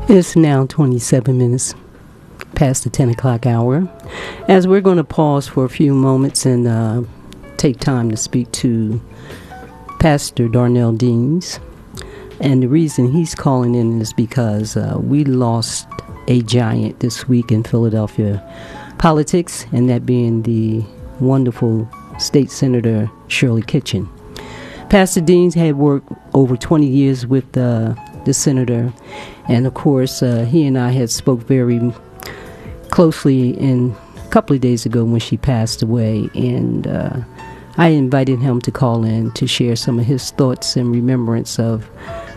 It's now 27 minutes past the 10 o'clock hour. As we're going to pause for a few moments and take time to speak to Pastor Darnell Deans. And the reason he's calling in is because we lost a giant this week in Philadelphia politics, and that being the wonderful State Senator Shirley Kitchen. Pastor Deans had worked over 20 years with the senator, and of course he and I had spoke very closely a couple of days ago when she passed away, and I invited him to call in to share some of his thoughts and remembrance of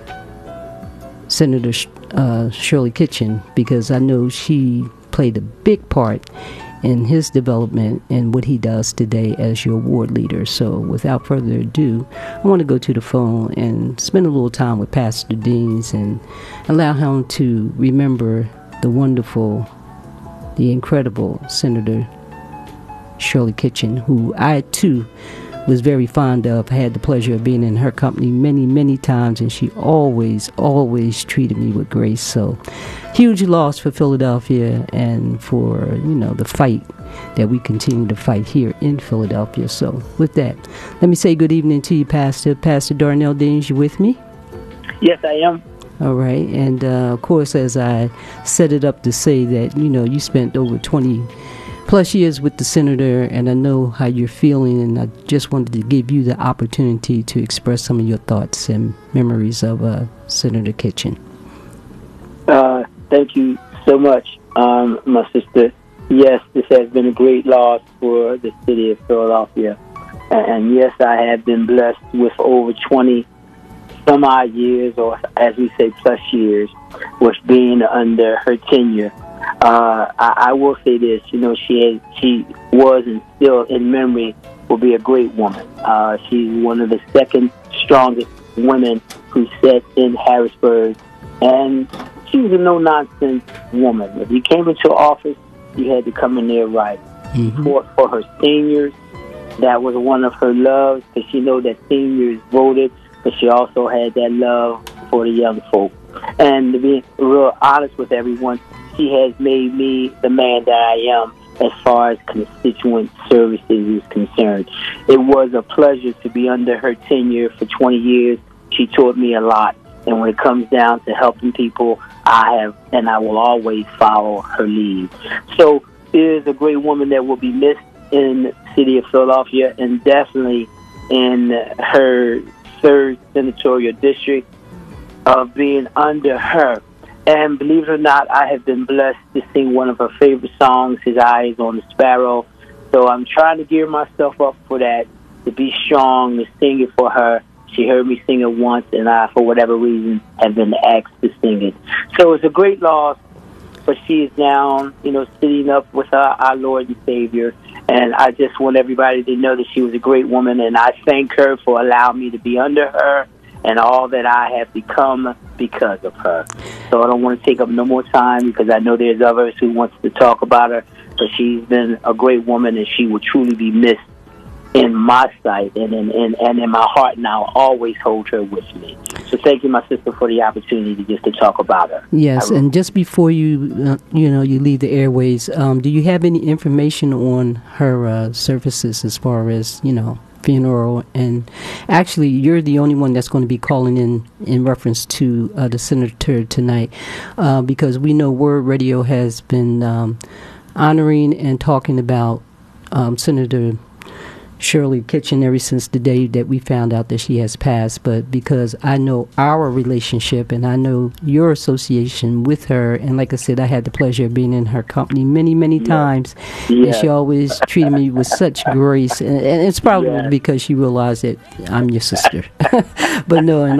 Senator Shirley Kitchen, because I know she played a big part in his development and what he does today as your ward leader. So without further ado, I want to go to the phone and spend a little time with Pastor Deans and allow him to remember the wonderful, the incredible Senator Shirley Kitchen, who I too was very fond of. I had the pleasure of being in her company many, many times, and she always treated me with grace. So huge loss for Philadelphia and for, the fight that we continue to fight here in Philadelphia. So with that, let me say good evening to you, Pastor Darnell Deans. You with me? Yes, I am. All right. And of course, as I set it up to say that, you spent over 20 plus years with the senator, and I know how you're feeling, and I just wanted to give you the opportunity to express some of your thoughts and memories of Senator Kitchen. Thank you so much, my sister. Yes, this has been a great loss for the city of Philadelphia, and yes, I have been blessed with over 20 some odd years, or as we say, plus years, with being under her tenure. I will say this, she was and still in memory will be a great woman. She's one of the second strongest women who sat in Harrisburg, and she was a no-nonsense woman. If you came into office, you had to come in there right. Mm-hmm. For her seniors, that was one of her loves, because she know that seniors voted, but she also had that love for the young folk. And to be real honest with everyone, she has made me the man that I am as far as constituent services is concerned. It was a pleasure to be under her tenure for 20 years. She taught me a lot. And when it comes down to helping people, I have and I will always follow her lead. So she is a great woman that will be missed in the city of Philadelphia, and definitely in her 3rd senatorial district of being under her. And believe it or not, I have been blessed to sing one of her favorite songs, His Eyes on the Sparrow. So I'm trying to gear myself up for that, to be strong, to sing it for her. She heard me sing it once, and I, for whatever reason, have been asked to sing it. So it's a great loss, but she is now, sitting up with our Lord and Savior. And I just want everybody to know that she was a great woman, and I thank her for allowing me to be under her and all that I have become because of her. So I don't want to take up no more time, because I know there's others who wants to talk about her, but she's been a great woman, and she will truly be missed in my sight and in my heart, and I'll always hold her with me. So thank you, my sister, for the opportunity just to talk about her. Yes, and just before you leave the airways, do you have any information on her services as far as, funeral? And actually, you're the only one that's going to be calling in reference to the senator tonight, because we know Word Radio has been honoring and talking about Senator Shirley Kitchen ever since the day that we found out that she has passed. But because I know our relationship and I know your association with her, and like I said, I had the pleasure of being in her company many times, and she always treated me with such grace, and it's probably because she realized that I'm your sister. But no,